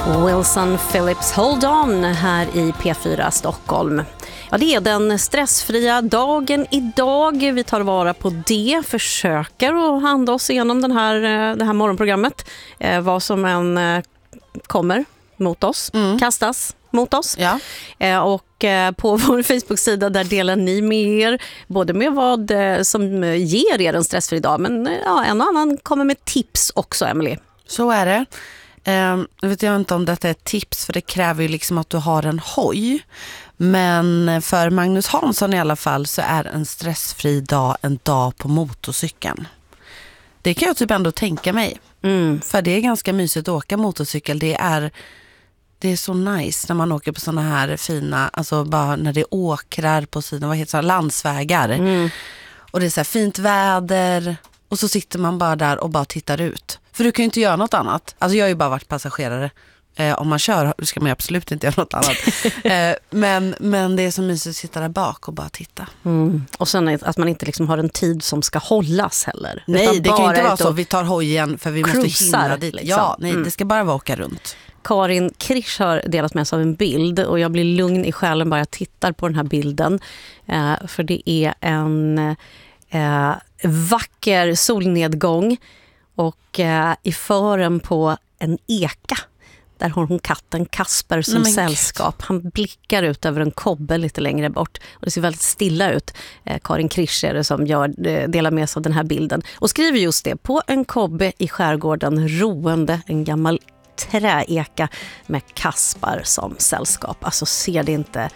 Wilson Phillips, Hold On här i P4 Stockholm. Ja, det är den stressfria dagen idag. Vi tar vara på det, försöker att handa oss igenom det här morgonprogrammet. Vad som än kommer mot oss, kastas mot oss. Ja. Och på vår Facebook-sida där delar ni med er, både med vad som ger er en stressfri dag, men en och annan kommer med tips också, Emily. Så är det. Jag vet inte om detta är ett tips, för det kräver ju liksom att du har en hoj. Men för Magnus Hansson i alla fall så är en stressfri dag en dag på motorcykeln. Det kan jag typ ändå tänka mig. För det är ganska mysigt att åka motorcykel. Det är så nice när man åker på såna här fina, alltså bara när det är åkrar på sidan, vad heter det, landsvägar. Och det är så här fint väder och så sitter man bara där och bara tittar ut. För du kan ju inte göra något annat. Alltså jag har ju bara varit passagerare. Om man kör ska man ju absolut inte göra något annat. Men det är så mysigt att sitta där bak och bara titta. Och sen att man inte liksom har en tid som ska hållas heller. Nej, det kan ju inte vara så. Vi tar hojen för vi måste hinna dit. Liksom. Ja, nej, det ska bara vara åka runt. Karin Krisch har delat med sig av en bild och jag blir lugn i själen bara jag tittar på den här bilden. För det är en vacker solnedgång och i fören på en eka. Där har hon katten Kasper som sällskap. Han blickar ut över en kobbe lite längre bort. Och det ser väldigt stilla ut. Karin Krisch är det som delar med sig av den här bilden. Och skriver just det. På en kobbe i skärgården roende en gammal träeka med Kasper som sällskap. Alltså ser det inte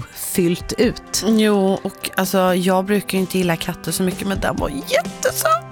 rofyllt ut? Jo, och alltså jag brukar inte gilla katter så mycket, men den var jättesöt.